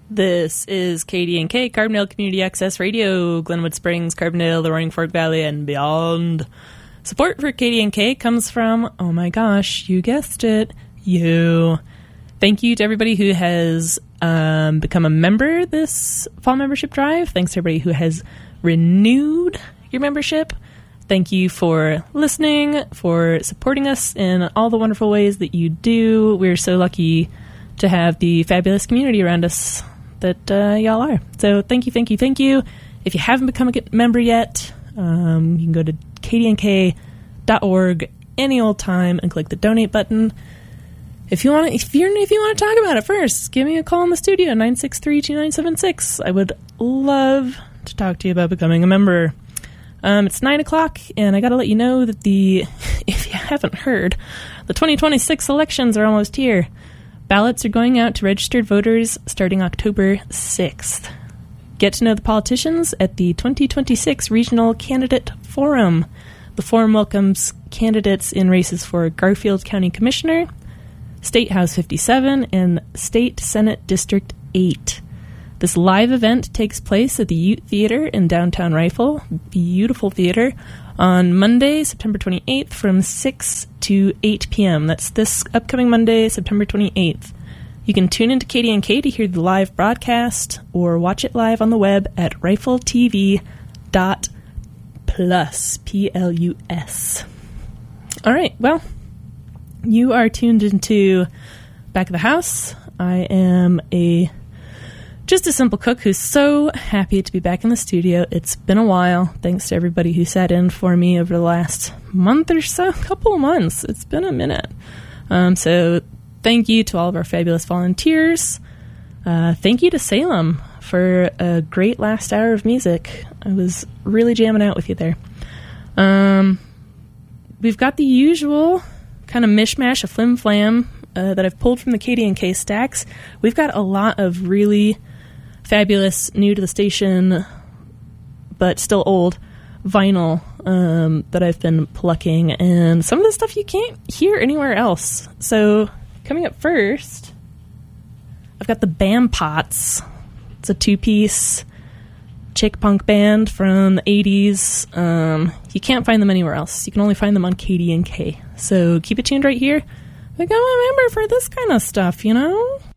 This is KDNK, Carbondale Community Access Radio, Glenwood Springs, Carbondale, the Roaring Fork Valley, and beyond. Support for KDNK comes from, oh my gosh, you guessed it, you. Thank you to everybody who has become a member this fall membership drive. Thanks to everybody who has renewed your membership. Thank you for listening, for supporting us in all the wonderful ways that you do. We're so lucky to have the fabulous community around us that y'all are. So thank you, thank you, thank you. If you haven't become a member yet, you can go to kdnk.org any old time and click the donate button. If you want to talk about it first, give me a call in the studio, 963-2976. I would love to talk to you about becoming a member. It's 9 o'clock, and I got to let you know that if you haven't heard, the 2026 elections are almost here. Ballots are going out to registered voters starting October 6th. Get to know the politicians at the 2026 Regional Candidate Forum. The forum welcomes candidates in races for Garfield County Commissioner, State House 57, and State Senate District 8. This live event takes place at the Ute Theater in downtown Rifle, beautiful theater, on Monday, September 28th from 6 to 8 p.m. That's this upcoming Monday, September 28th. You can tune into KDNK to hear the live broadcast or watch it live on the web at rifletv.plus, Plus. All right, well, you are tuned into Back of the House. I am just a simple cook who's so happy to be back in the studio. It's been a while. Thanks to everybody who sat in for me over the last month or so, couple of months. It's been a minute. So thank you to all of our fabulous volunteers. Thank you to Salem for a great last hour of music. I was really jamming out with you there. We've got the usual kind of mishmash of flim-flam that I've pulled from the KDNK stacks. We've got a lot of really fabulous, new to the station, but still old vinyl that I've been plucking, and some of the stuff you can't hear anywhere else. So coming up first, I've got the Bam Pots. It's a two-piece chick punk band from the 80s. You can't find them anywhere else. You can only find them on KDNK. So keep it tuned right here. Become a member for this kind of stuff, you know?